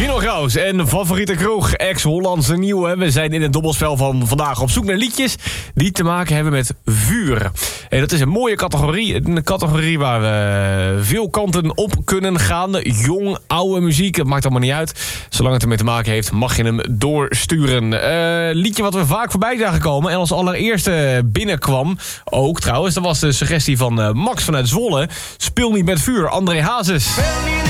Gino Graus en favoriete kroeg, ex-Hollandse nieuwe. We zijn in het dobbelspel van vandaag op zoek naar liedjes die te maken hebben met vuur. En dat is een mooie categorie. Een categorie waar we veel kanten op kunnen gaan. Jong, oude muziek, het maakt allemaal niet uit. Zolang het ermee te maken heeft, mag je hem doorsturen. Liedje wat we vaak voorbij zagen komen en als allereerste binnenkwam. Ook trouwens, dat was de suggestie van Max vanuit Zwolle. Speel niet met vuur, André Hazes.